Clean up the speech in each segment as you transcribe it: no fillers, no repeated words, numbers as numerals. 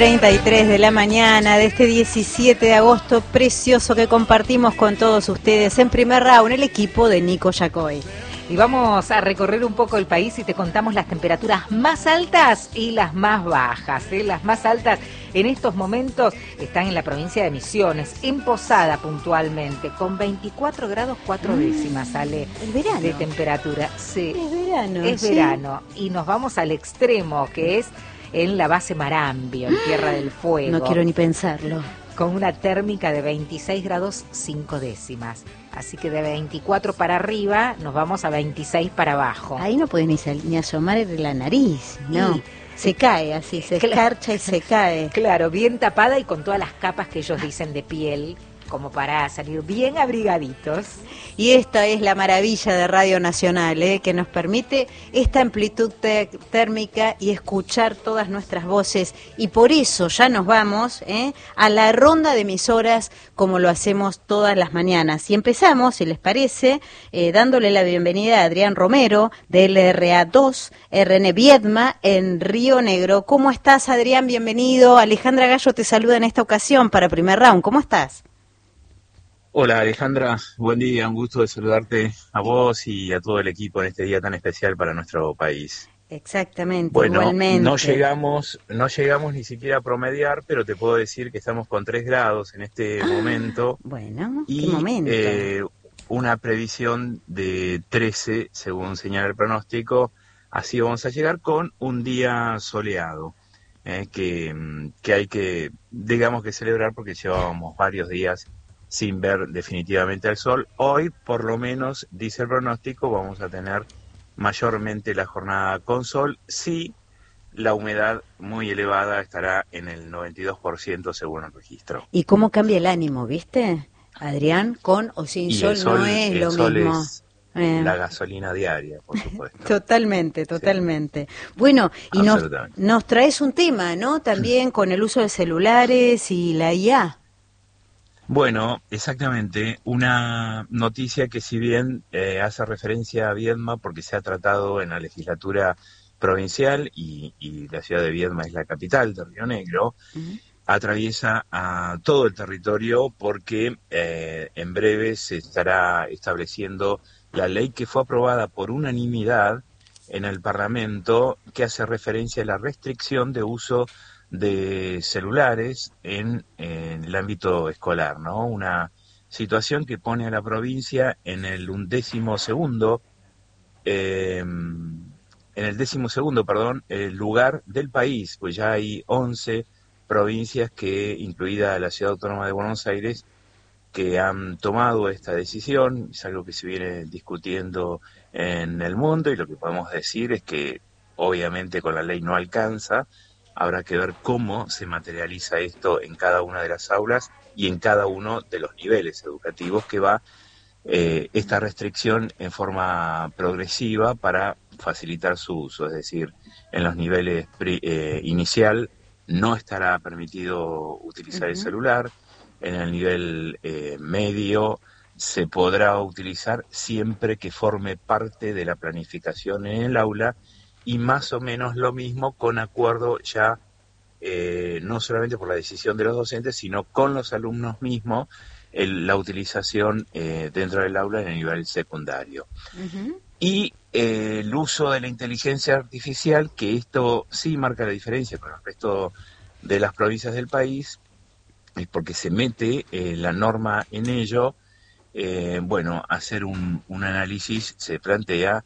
33 de la mañana de este 17 de agosto precioso que compartimos con todos ustedes en Primer Round, el equipo de Nico Yacoy. Y vamos a recorrer un poco el país y te contamos las temperaturas más altas y las más bajas. Las más altas en estos momentos están en la provincia de Misiones, en Posada puntualmente, con 24 grados 4 décimas sale de temperatura. Sí, es verano. Es verano. Y nos vamos al extremo, que es en la base Marambio, en Tierra del Fuego. No quiero ni pensarlo. Con una térmica de 26 grados 5 décimas. Así que de 24 para arriba nos vamos a 26 para abajo. Ahí no puedes ni asomar la nariz, ¿no? Y se cae así, se escarcha y se cae. Claro, bien tapada y con todas las capas que ellos dicen de piel, como para salir bien abrigaditos. Y esta es la maravilla de Radio Nacional, que nos permite esta amplitud térmica y escuchar todas nuestras voces. Y por eso ya nos vamos a la ronda de emisoras, como lo hacemos todas las mañanas. Y empezamos, si les parece, dándole la bienvenida a Adrián Romero, de LRA2, RN Viedma, en Río Negro. ¿Cómo estás, Adrián? Bienvenido. Alejandra Gallo te saluda en esta ocasión para Primer Round. ¿Cómo estás? Hola Alejandra, buen día, un gusto de saludarte a vos y a todo el equipo en este día tan especial para nuestro país. Exactamente, bueno, igualmente. No llegamos ni siquiera a promediar, pero te puedo decir que estamos con 3 grados en este momento. Bueno, y, ¿qué momento? Una previsión de 13, según señala el pronóstico. Así vamos a llegar con un día soleado, que hay que, digamos que celebrar porque llevábamos varios días sin ver definitivamente el sol. Hoy, por lo menos, dice el pronóstico, vamos a tener mayormente la jornada con sol. Sí, la humedad muy elevada estará en el 92% según el registro. ¿Y cómo cambia el ánimo, viste, Adrián? Con o sin sol no es lo mismo. La gasolina diaria, por supuesto. Totalmente. Sí. Bueno, y nos traes un tema, ¿no? También con el uso de celulares y la IA. Bueno, exactamente, una noticia que si bien hace referencia a Viedma porque se ha tratado en la legislatura provincial y la ciudad de Viedma es la capital de Río Negro, atraviesa a todo el territorio porque en breve se estará estableciendo la ley que fue aprobada por unanimidad en el Parlamento que hace referencia a la restricción de uso de celulares en el ámbito escolar, ¿no? Una situación que pone a la provincia en el 12º lugar del país, pues ya hay 11 provincias incluida la Ciudad Autónoma de Buenos Aires, que han tomado esta decisión. Es algo que se viene discutiendo en el mundo y lo que podemos decir es que obviamente con la ley no alcanza. Habrá que ver cómo se materializa esto en cada una de las aulas y en cada uno de los niveles educativos que va esta restricción en forma progresiva para facilitar su uso. Es decir, en los niveles inicial no estará permitido utilizar el celular, en el nivel medio se podrá utilizar siempre que forme parte de la planificación en el aula, y más o menos lo mismo con acuerdo ya no solamente por la decisión de los docentes, sino con los alumnos mismos, la utilización dentro del aula en el nivel secundario. Y el uso de la inteligencia artificial, que esto sí marca la diferencia con el resto de las provincias del país, es porque se mete la norma en ello. Hacer un análisis se plantea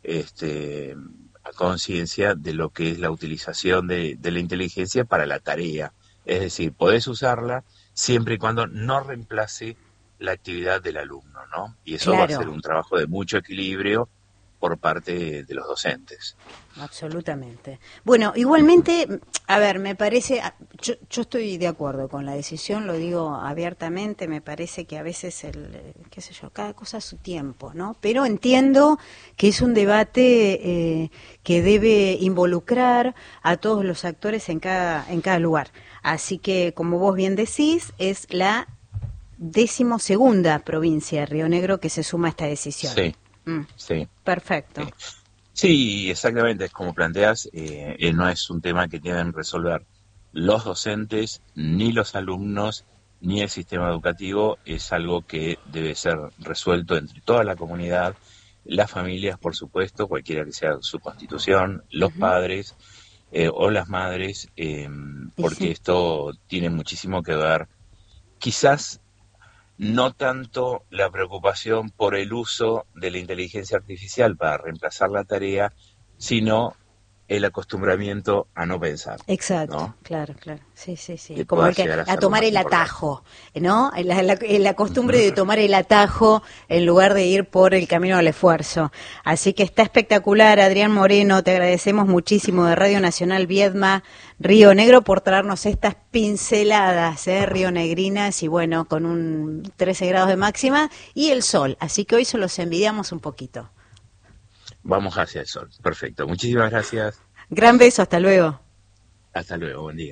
a conciencia de lo que es la utilización de la inteligencia para la tarea. Es decir, podés usarla siempre y cuando no reemplace la actividad del alumno, ¿no? Y eso va a ser un trabajo de mucho equilibrio por parte de los docentes. Absolutamente. Bueno, igualmente, a ver, me parece, yo estoy de acuerdo con la decisión, lo digo abiertamente, me parece que a veces cada cosa a su tiempo, ¿no? Pero entiendo que es un debate que debe involucrar a todos los actores en cada lugar. Así que, como vos bien decís, es la 12ª provincia de Río Negro que se suma a esta decisión. Sí. Sí. Perfecto. Sí, exactamente, es como planteas, no es un tema que deben resolver los docentes, ni los alumnos, ni el sistema educativo. Es algo que debe ser resuelto entre toda la comunidad, las familias, por supuesto, cualquiera que sea su constitución, los padres o las madres, porque esto tiene muchísimo que ver. Quizás no tanto la preocupación por el uso de la inteligencia artificial para reemplazar la tarea, sino el acostumbramiento a no pensar. Exacto, ¿no? Claro. Sí. Que Como el que, a tomar el atajo, ¿no? La costumbre de tomar el atajo en lugar de ir por el camino del esfuerzo. Así que está espectacular, Adrián Moreno, te agradecemos muchísimo de Radio Nacional Viedma, Río Negro, por traernos estas pinceladas, rionegrinas, y bueno, con un 13 grados de máxima y el sol. Así que hoy se los envidiamos un poquito. Vamos hacia el sol. Perfecto. Muchísimas gracias. Gran beso, hasta luego. Hasta luego. Buen día.